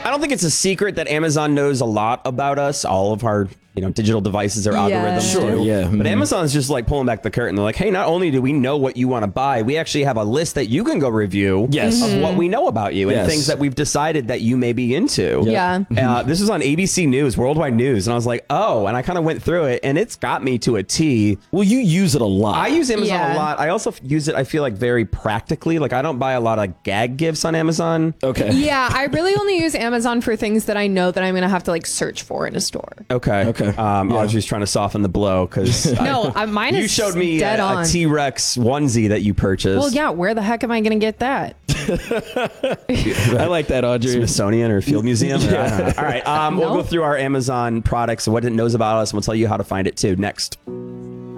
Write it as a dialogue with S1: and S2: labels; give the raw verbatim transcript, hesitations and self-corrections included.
S1: I don't think it's a secret that Amazon knows a lot about us, all of our you know digital devices or
S2: Yeah.
S1: algorithms
S3: Sure,
S1: do.
S3: yeah.
S1: But
S3: Mhm.
S1: Amazon's just like pulling back the curtain. They're like, hey, not only do we know what you want to buy, we actually have a list that you can go review
S3: Yes.
S1: of what we know about you and
S3: Yes.
S1: things that we've decided that you may be into.
S2: Yeah.
S1: Uh, this was on A B C News, Worldwide News, and I was like, oh, and I kind of went through it, and it's got me to a T.
S3: Well, you use it a lot.
S1: I use Amazon
S2: Yeah.
S1: a lot. I also f- use it, I feel like, very practically. Like, I don't buy a lot of gag gifts on Amazon.
S3: Okay.
S2: Yeah, I really only use Amazon for things that I know that I'm going to have to like search for in a store.
S1: Okay.
S3: Okay.
S1: Um,
S3: Yeah.
S1: I was just trying to soften the blow because
S2: No, uh, mine
S1: you
S2: is
S1: showed me
S2: dead
S1: a, a
S2: on.
S1: T-Rex onesie that you purchased.
S2: Well, yeah, where the heck am I going to get that?
S3: I like that, Audrey.
S1: Smithsonian or Field Museum. Or, I don't know. All right. Um, We'll
S2: No.
S1: go through our Amazon products and what it knows about us, and we'll tell you how to find it too next.